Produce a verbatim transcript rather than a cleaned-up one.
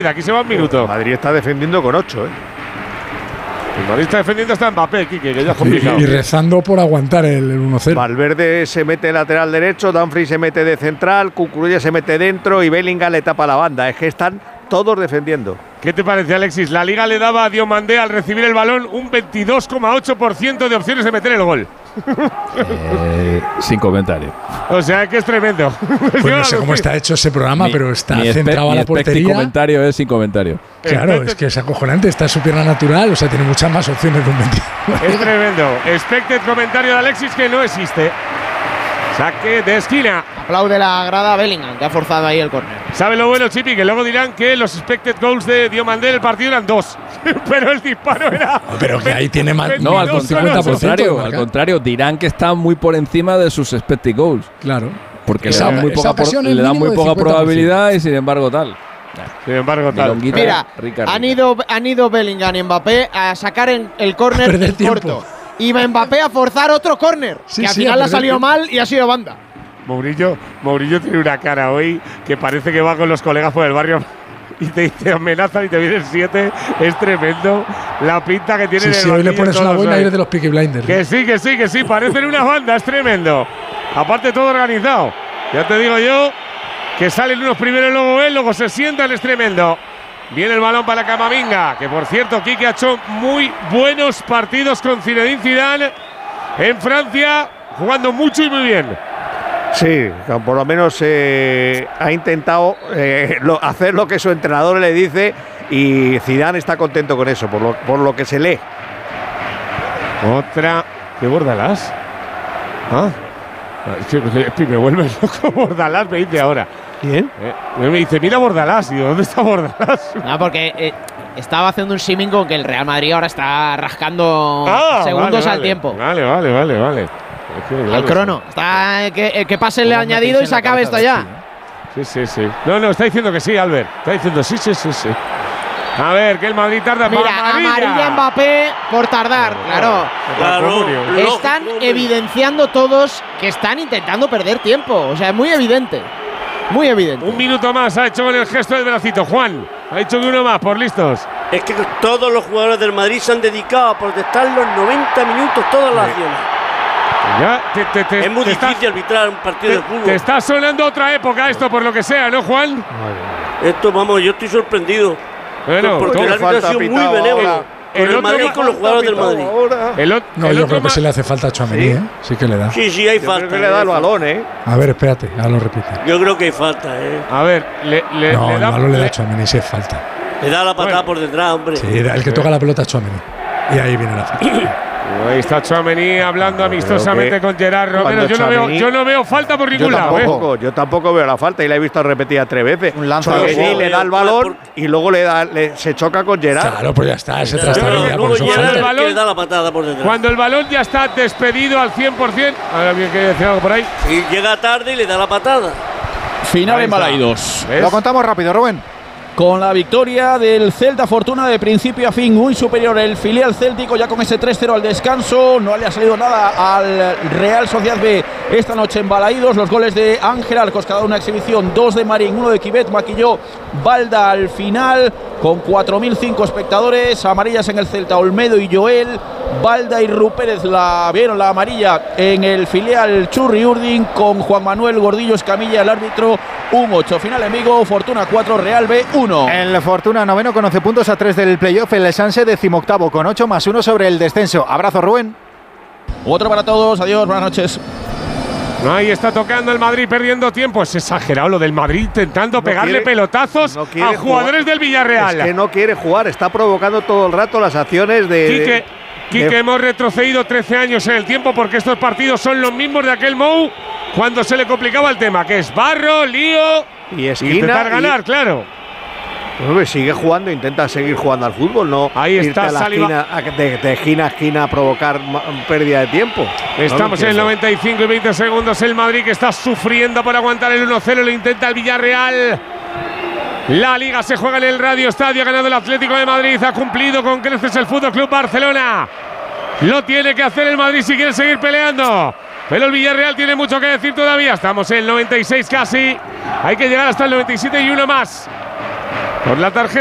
Aquí se va un minuto. Madrid está defendiendo con ocho, ¿eh? El Madrid está defendiendo hasta Mbappé, Quique, que ya es complicado. Y, y rezando por aguantar el, el uno cero. Valverde se mete lateral derecho, Dumfries se mete de central, Cucurella se mete dentro y Bellingham le tapa la banda. Es que están todos defendiendo. ¿Qué te parece, Alexis? La Liga le daba a Diomandé al recibir el balón un veintidós coma ocho por ciento de opciones de meter el gol. Eh, sin comentario. O sea, que es tremendo. Pues no sé cómo está hecho ese programa, Mi- pero está mi centrado espe- a la mi portería. Sin comentario es sin comentario. Claro, es que es acojonante. Está su pierna natural, o sea, tiene muchas más opciones de un veintidós. Es tremendo. Expected comentario de Alexis que no existe. Saque de esquina. Aplaude la grada a Bellingham, que ha forzado ahí el córner. ¿Sabe lo bueno, Chipi? Que luego dirán que los expected goals de Diomandé en el partido eran dos. Pero el disparo era… Pero que ahí tiene más. No, al, veintidós con- al solo. contrario, al contrario, dirán que está muy por encima de sus expected goals. Claro. Porque Esa- le dan muy esa poca, pro- ocasión es le dan mínimo muy de poca cincuenta por ciento. probabilidad y sin embargo tal. Sin embargo, tal. Milonguita, Mira, rica, han rica. ido, han ido Bellingham y Mbappé a sacar en el A córner perder en tiempo. corto. Y Mbappé a forzar otro córner, Sí, que al sí, a final le ha perder salido tiempo. mal y ha sido banda. Mourinho, Mourinho tiene una cara hoy que parece que va con los colegas por el barrio y te, te amenazan y te vienen siete. Es tremendo la pinta que tiene. Sí, en el sí, hoy le banquillo pones una todos buena hoy. aire de los Peaky Blinders. Que sí, que sí, que sí, parecen una banda, es tremendo. Aparte todo organizado. Ya te digo yo que salen unos primero y luego él, luego se sientan, es tremendo. Viene el balón para Camavinga, que por cierto Quique ha hecho muy buenos partidos con Zinedine Zidane en Francia, jugando mucho y muy bien. Sí, por lo menos eh, ha intentado eh, lo, hacer lo que su entrenador le dice y Zidane está contento con eso, por lo, por lo que se lee. Otra. ¿Qué Bordalás? Ah. Es que- es que me vuelve loco Bordalás, me dice ahora. ¿Quién? Eh, me dice, mira Bordalás. Y digo, ¿dónde está Bordalás? No, porque eh, estaba haciendo un shimming con que el Real Madrid ahora está rascando Ah, segundos vale, al vale. tiempo. Vale, vale, vale, vale. Es que, claro, Al crono. Está, eh, que, eh, que pase el ¿Cómo añadido metéis y en se la acabe cabeza esto de ya. este, Sí, sí, sí. No, no, está diciendo que sí, Albert. Está diciendo sí, sí, sí, sí. A ver, que el Madrid tarda. Mira, amarilla. amarilla Mbappé por tardar, claro. Claro. Están Lógico, evidenciando todos que están intentando perder tiempo. O sea, es muy evidente. Muy evidente. Un minuto más ha hecho con el gesto del bracito. Juan, ha dicho que uno más, por listos. Es que todos los jugadores del Madrid se han dedicado a protestar los noventa minutos, todas las acciones. Ya, te, te, te, Es muy te difícil está, arbitrar un partido te, de fútbol. te está sonando otra época esto, por lo que sea, ¿no, Juan? Esto, vamos, yo estoy sorprendido. Bueno, porque ¿cómo el árbitro ha sido muy pitado benévolo ahora? con El el, otro Madrid y ma- con los jugadores del Madrid. el, ot- No, el yo otro creo que ma- se le hace falta a Tchouaméni, ¿eh? Sí que le da. Sí, sí, hay Yo falta. creo que le da eh, el balón, ¿eh? A ver, espérate, ahora lo repite. Yo creo que hay falta, ¿eh? A ver, le, le, No, le el da. balón le da a le- Tchouaméni, sí es falta. Le da la patada Bueno. por detrás, hombre. Sí, el que toca la pelota es Tchouaméni. Y ahí viene la falta. Ahí está Tchouaméni hablando amistosamente que con Gerard Romero. cuando Yo no, veo, Tchouaméni- yo no veo falta por Yo ningún lado, ¿eh? tampoco, yo tampoco veo la falta y la he visto repetida tres veces. Un lanza Tchouaméni de le da el juego. balón y luego le da, le- se choca con Gerard. Claro, pues ya está, ese Claro, trastabilla, luego por eso llega falta. el El balón- que le da la patada por detrás. Cuando el balón ya está despedido al cien por cien. Ahora bien, ¿quería decir algo por ahí? Y llega tarde y le da la patada. Final Ahí en está. Balaidos. ¿Ves? Lo contamos rápido, Rubén. Con la victoria del Celta Fortuna de principio a fin, muy superior el filial céltico, ya con ese tres cero al descanso. No le ha salido nada al Real Sociedad B esta noche en Balaídos. Los goles de Ángel Arcos, cada una exhibición, dos de Marín, uno de Quivet, maquilló Balda al final, con cuatro mil cinco espectadores. Amarillas en el Celta, Olmedo y Joel. Balda y Rupérez la vieron la amarilla en el filial Churri Urdin, con Juan Manuel Gordillo Escamilla, el árbitro. Un ocho. Final en Vigo, Fortuna cuatro, Real B uno. El Fortuna noveno con once puntos a tres del playoff. El Sanse decimoctavo con ocho más uno sobre el descenso. Abrazo, Rubén. Otro para todos. Adiós, buenas noches. Ahí está tocando el Madrid perdiendo tiempo. Es exagerado lo del Madrid intentando No pegarle quiere- pelotazos no quiere a jugadores jugar. del Villarreal. Es que no quiere jugar, está provocando todo el rato las acciones de. Quique, de- Quique, de- hemos retrocedido trece años en el tiempo porque estos partidos son los mismos de aquel Mou cuando se le complicaba el tema, que es barro, lío y y esquina. intentar y- ganar, claro. Hombre, sigue jugando, intenta seguir jugando al fútbol, no Ahí irte está a la Saliba. esquina, a- de, de esquina a esquina a provocar ma- pérdida de tiempo. No lo Estamos en el entiendo. noventa y cinco y veinte segundos. El Madrid que está sufriendo por aguantar el uno cero. Lo intenta el Villarreal. La Liga se juega en el Radio Estadio. Ha ganado el Atlético de Madrid. Ha cumplido con creces el Fútbol Club Barcelona. Lo tiene que hacer el Madrid si quiere seguir peleando. Pero el Villarreal tiene mucho que decir todavía. Estamos en el noventa y seis casi. Hay que llegar hasta el noventa y siete y uno más. Con la tarjeta.